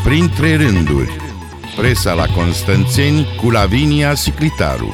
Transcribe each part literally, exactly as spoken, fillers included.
Printre rânduri, presa la Constanțeni cu Lavinia Siclitaru.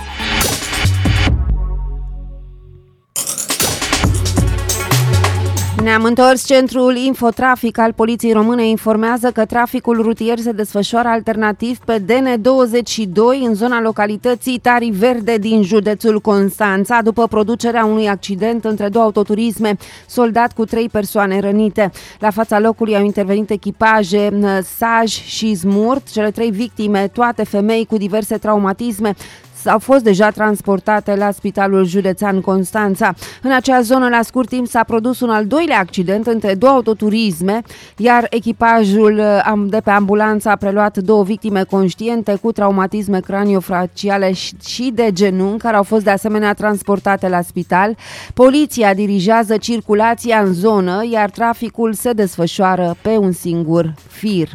Ne-am întors. Centrul Infotrafic al Poliției Române informează că traficul rutier se desfășoară alternativ pe D N douăzeci și doi în zona localității Tari Verde din județul Constanța, după producerea unui accident între două autoturisme, soldat cu trei persoane rănite. La fața locului au intervenit echipaje Saj și Smurt. Cele trei victime, toate femei cu diverse traumatisme, au fost deja transportate la Spitalul Județean Constanța. În acea zonă, la scurt timp, s-a produs un al doilea accident între două autoturisme, iar echipajul de pe ambulanță a preluat două victime conștiente cu traumatisme craniofaciale și de genunchi, care au fost de asemenea transportate la spital. Poliția dirigează circulația în zonă, iar traficul se desfășoară pe un singur fir.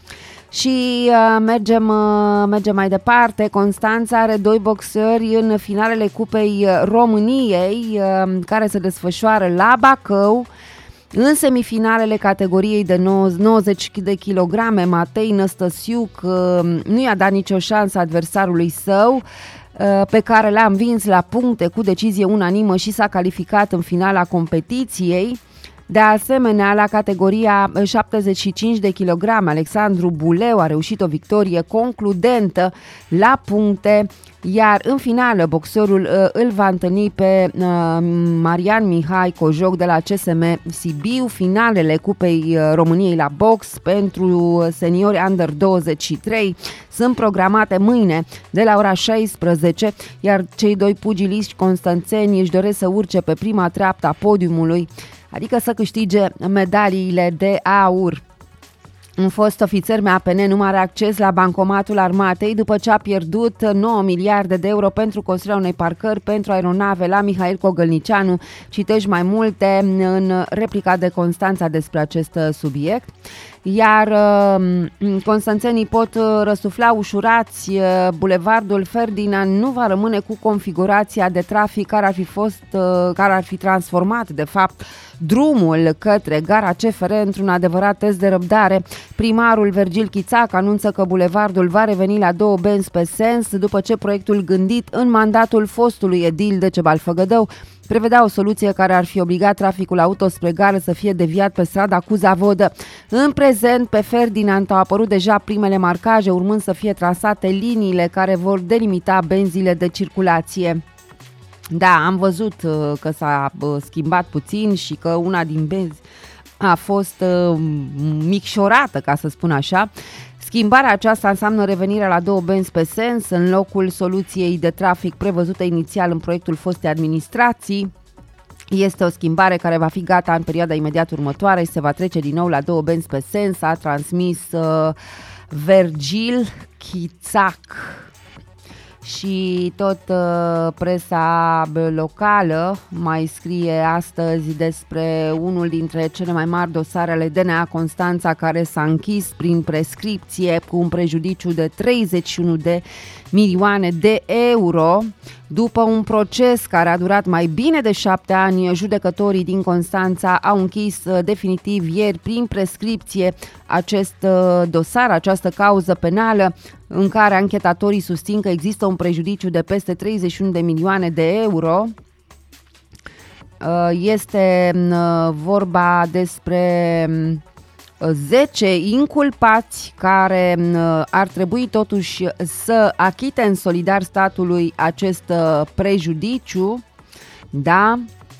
Și uh, mergem, uh, mergem mai departe. Constanța are doi boxeri în finalele Cupei României, uh, care se desfășoară la Bacău. În semifinalele categoriei de nouăzeci de kilograme, Matei Năstăsiuc uh, nu i-a dat nicio șansă adversarului său, uh, pe care l-a învins la puncte cu decizie unanimă și s-a calificat în finala competiției. De asemenea, la categoria șaptezeci și cinci de kilograme, Alexandru Buleu a reușit o victorie concludentă la puncte, iar în finală boxerul uh, îl va întâlni pe uh, Marian Mihai Cojoc de la C S M Sibiu. Finalele Cupei României la box pentru seniori under douăzeci și trei sunt programate mâine de la ora șaisprezece, iar cei doi pugiliști constanțeni își doresc să urce pe prima treaptă a podiumului, adică să câștige medaliile de aur. Un fost ofițer M A P N nu mai are acces la bancomatul armatei după ce a pierdut nouă miliarde de euro pentru construirea unei parcări pentru aeronave la Mihail Cogălnicianu. Citești mai multe în replica de Constanța despre acest subiect. Iar uh, constanțenii pot răsufla ușurați. Uh, Bulevardul Ferdinand nu va rămâne cu configurația de trafic care ar fi fost, uh, care ar fi transformat de fapt drumul către gara C F R într-un adevărat test de răbdare. Primarul Vergil Chițac anunță că bulevardul va reveni la două benzi pe sens după ce proiectul gândit în mandatul fostului edil Decebal Făgădău prevedea o soluție care ar fi obligat traficul auto spre gară să fie deviat pe strada Cuza-Vodă. În prezent, pe Ferdinand au apărut deja primele marcaje, urmând să fie trasate liniile care vor delimita benzile de circulație. Da, am văzut că s-a schimbat puțin și că una din benzi a fost micșorată, ca să spun așa. Schimbarea aceasta înseamnă revenirea la două benzi pe sens în locul soluției de trafic prevăzută inițial în proiectul fostei administrații. Este o schimbare care va fi gata în perioada imediat următoare și se va trece din nou la două benzi pe sens, a transmis uh, Vergil Chițac. Și tot uh, presa locală mai scrie astăzi despre unul dintre cele mai mari dosare ale D N A Constanța, care s-a închis prin prescripție cu un prejudiciu de treizeci și unu de milioane de euro. După un proces care a durat mai bine de șapte ani, judecătorii din Constanța au închis definitiv ieri prin prescripție acest dosar, această cauză penală, în care anchetatorii susțin că există un prejudiciu de peste treizeci și unu de milioane de euro. Este vorba despre zece inculpați care ar trebui totuși să achite în solidar statului acest prejudiciu, da?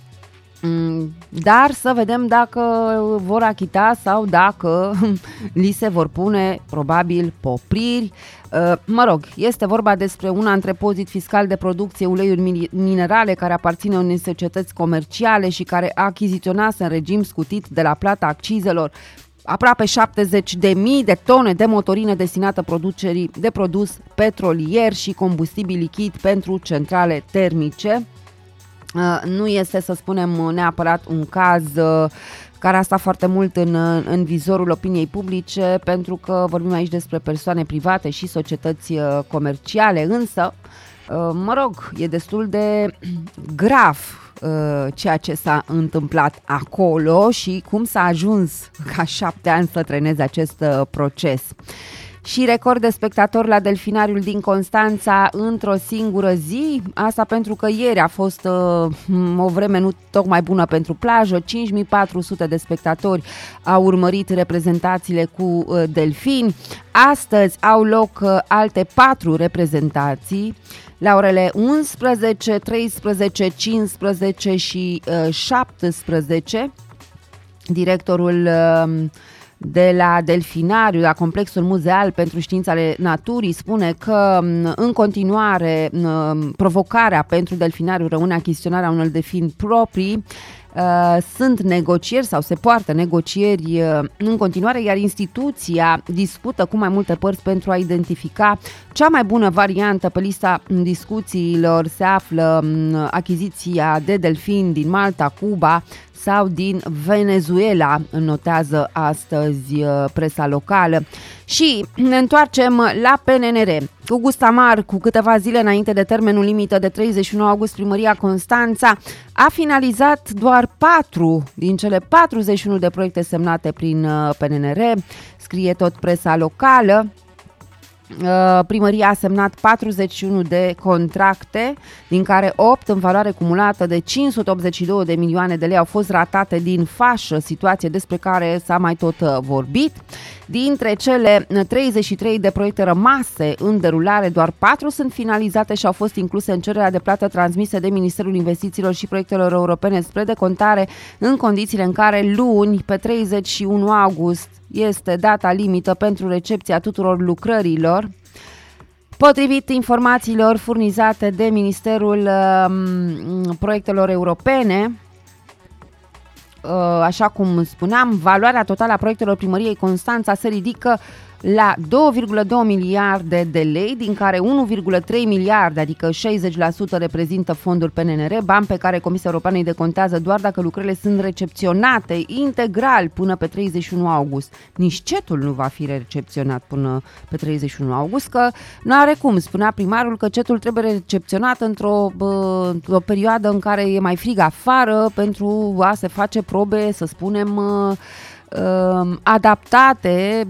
Dar să vedem dacă vor achita sau dacă li se vor pune probabil popriri. Mă rog, este vorba despre un antrepozit fiscal de producție uleiuri minerale care aparține unei societăți comerciale și care achiziționase în regim scutit de la plata accizelor aproape șaptezeci de mii de tone de motorină destinată producerii de produs petrolier și combustibil lichid pentru centrale termice. Nu este, să spunem, neapărat un caz care a stat foarte mult în, în vizorul opiniei publice, pentru că vorbim aici despre persoane private și societăți comerciale, însă Mă rog, e destul de grav ceea ce s-a întâmplat acolo și cum s-a ajuns ca șapte ani să treneze acest proces. Și record de spectatori la Delfinariul din Constanța într-o singură zi, asta pentru că ieri a fost uh, o vreme nu tocmai bună pentru plajă, cinci mii patru sute de spectatori au urmărit reprezentațiile cu uh, delfini. Astăzi au loc uh, alte patru reprezentații la orele unsprezece, treisprezece, cincisprezece și uh, șaptesprezece. Directorul uh, de la Delfinariu, la Complexul Muzeal pentru Științe ale Naturii, spune că în continuare provocarea pentru Delfinariu rămâne achiziționarea unor delfini proprii. Sunt negocieri sau se poartă negocieri în continuare, iar instituția discută cu mai multe părți pentru a identifica cea mai bună variantă. Pe lista discuțiilor se află achiziția de delfini din Malta, Cuba sau din Venezuela, notează astăzi presa locală. Și ne întoarcem la P N N R. Cu gust amar, cu câteva zile înainte de termenul limită de treizeci și unu august, Primăria Constanța a finalizat doar patru din cele patruzeci și unu de proiecte semnate prin P N N R, scrie tot presa locală. Primăria a semnat patruzeci și unu de contracte, din care opt în valoare cumulată de cinci sute optzeci și două de milioane de lei au fost ratate din fașă, situație despre care s-a mai tot vorbit. Dintre cele treizeci și trei de proiecte rămase în derulare, doar patru sunt finalizate și au fost incluse în cererea de plată transmise de Ministerul Investițiilor și Proiectelor Europene spre decontare, în condițiile în care luni, pe treizeci și unu august, este data limită pentru recepția tuturor lucrărilor. Potrivit informațiilor furnizate de Ministerul uh, Proiectelor Europene, uh, așa cum spuneam, valoarea totală a proiectelor Primăriei Constanța se ridică la două virgulă doi miliarde de lei, din care unu virgulă trei miliarde, adică șaizeci la sută, reprezintă fonduri P N N R, bani pe care Comisia Europeană îi decontează doar dacă lucrările sunt recepționate integral până pe treizeci și unu august. Nici cetul nu va fi recepționat până pe treizeci și unu august, că nu are cum, spunea primarul că cetul trebuie recepționat într-o, bă, într-o perioadă în care e mai frig afară pentru a se face probe, să spunem, adaptate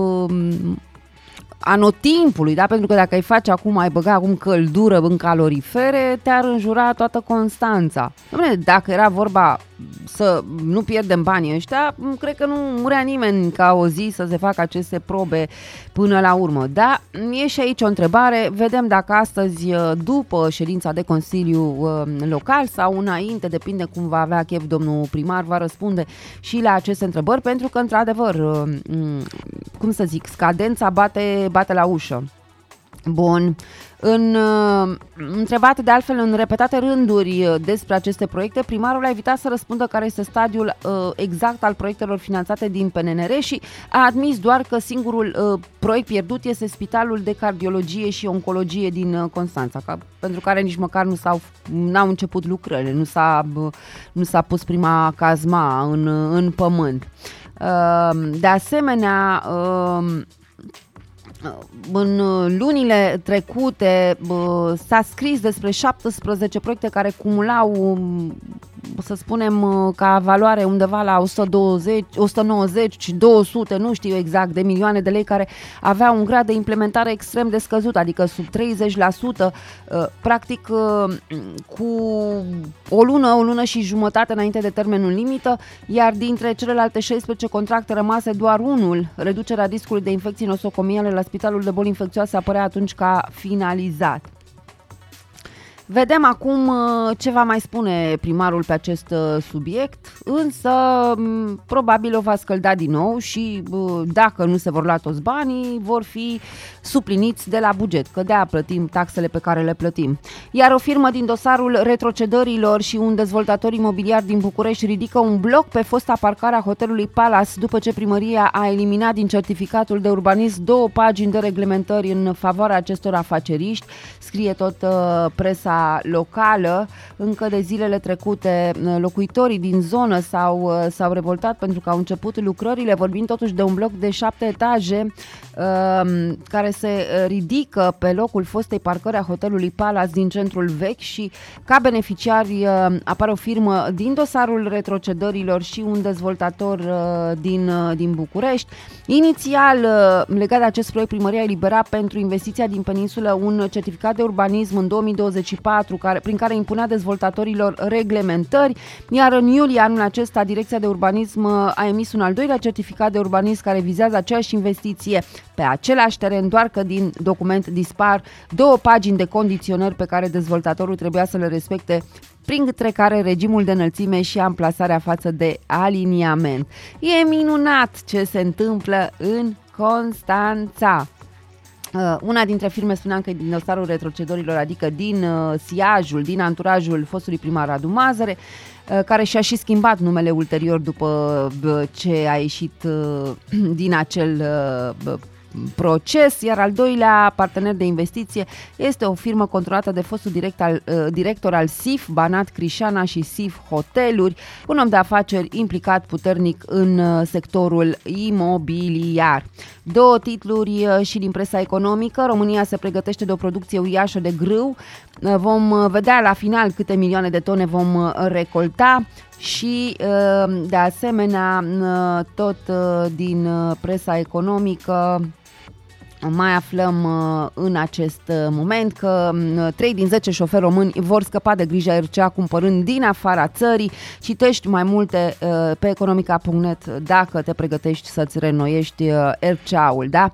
anotimpului, da? Pentru că dacă ai face acum, ai băga acum căldură în calorifere, te-ar înjura toată Constanța. Dom'le, dacă era vorba să nu pierdem banii ăștia, cred că nu murea nimeni ca o zi să se facă aceste probe până la urmă. Da, e și aici o întrebare, vedem dacă astăzi, după ședința de Consiliu Local sau înainte, depinde cum va avea chef domnul primar, va răspunde și la aceste întrebări, pentru că, într-adevăr, cum să zic, scadența bate, bate la ușă. Bun. În, întrebat de altfel în repetate rânduri despre aceste proiecte, primarul a evitat să răspundă care este stadiul uh, exact al proiectelor finanțate din P N N R și a admis doar că singurul uh, proiect pierdut este Spitalul de Cardiologie și Oncologie din uh, Constanța, ca, pentru care nici măcar nu s-au n-au început lucrările, nu s-a, uh, nu s-a pus prima cazma în, în pământ. Uh, de asemenea, uh, în lunile trecute s-a scris despre șaptesprezece proiecte care cumulau, să spunem, ca valoare undeva la o sută douăzeci, o sută nouăzeci, două sute, nu știu exact, de milioane de lei, care aveau un grad de implementare extrem de scăzut, adică sub treizeci la sută, practic cu o lună, o lună și jumătate înainte de termenul limită, iar dintre celelalte șaisprezece contracte rămase, doar unul, reducerea riscului de infecții nosocomiale la Spitalul de Boli Infecțioase, apărea atunci ca finalizat. Vedem acum ce va mai spune primarul pe acest subiect, însă probabil o va scălda din nou și dacă nu se vor lua toți banii, vor fi supliniți de la buget, că de-aia plătim taxele pe care le plătim. Iar o firmă din dosarul retrocedărilor și un dezvoltator imobiliar din București ridică un bloc pe fosta parcare a hotelului Palace după ce primăria a eliminat din certificatul de urbanism două pagini de reglementări în favoarea acestor afaceriști, scrie tot uh, presa presa locală. Încă de zilele trecute locuitorii din zonă s-au, s-au revoltat pentru că au început lucrările, vorbind totuși de un bloc de șapte etaje care se ridică pe locul fostei parcări a hotelului Palace din centrul vechi și ca beneficiari apare o firmă din dosarul retrocedărilor și un dezvoltator din, din București. Inițial, legat de acest proiect, primăria elibera pentru investiția din peninsulă un certificat de urbanism în două mii douăzeci și patru, care, prin care impunea dezvoltatorilor reglementări, iar în iulie anul acesta Direcția de Urbanism a emis un al doilea certificat de urbanism care vizează aceeași investiție pe același teren, doar că din document dispar două pagini de condiționări pe care dezvoltatorul trebuia să le respecte, printre care regimul de înălțime și amplasarea față de aliniament. E minunat ce se întâmplă în Constanța. Uh, una dintre firme, spuneam că e din dosarul retrocedorilor, adică din uh, siajul, din anturajul fostului primar Radu Mazăre, uh, care și-a și schimbat numele ulterior după uh, ce a ieșit uh, din acel uh, proces, iar al doilea partener de investiție este o firmă controlată de fostul direct al, uh, director al S I F, Banat Crișana și S I F Hoteluri, un om de afaceri implicat puternic în uh, sectorul imobiliar. Două titluri uh, și din presa economică. România se pregătește de o producție uriașă de grâu. Uh, vom vedea la final câte milioane de tone vom uh, recolta. Și uh, de asemenea uh, tot uh, din uh, presa economică mai aflăm uh, în acest uh, moment că trei uh, din zece șoferi români vor scăpa de grija R C A cumpărând din afara țării. Citești mai multe uh, pe economica punct net dacă te pregătești să-ți reînnoiești uh, R C A-ul, da?